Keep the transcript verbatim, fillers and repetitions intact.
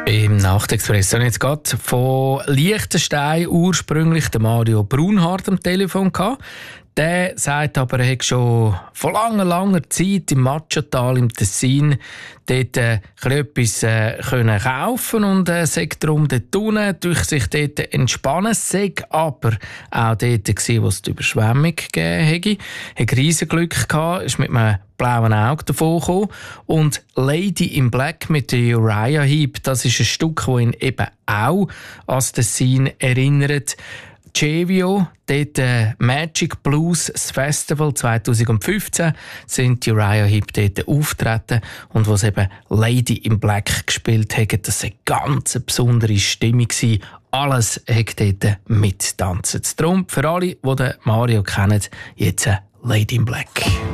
Im Nachtexpress habe ich jetzt gerade von Liechtenstein ursprünglich den Mario Brunhardt am Telefon gehabt. Der sagt aber, er hat schon vor langer, langer Zeit im Matschatal im Tessin dort äh, etwas äh, können kaufen und äh, sagt darum dort unten durch sich dort entspannen. Sei aber auch dort gewesen, wo es die Überschwemmung gegeben hätte. Er hat riesen Glück gehabt, ist mit einem blauen Auge davon gekommen. Und Lady in Black mit der Uriah Heep, das ist ein Stück, das ihn eben auch an das Tessin erinnert. Cevio, dort äh, Magic Blues das Festival zwanzig fünfzehn, sind die Uriah Heep dort auftreten und was eben Lady in Black gespielt haben, das war eine ganz besondere Stimmung. Alles hat dort mittanzen. Darum für alle, die Mario kennen, jetzt Lady in Black.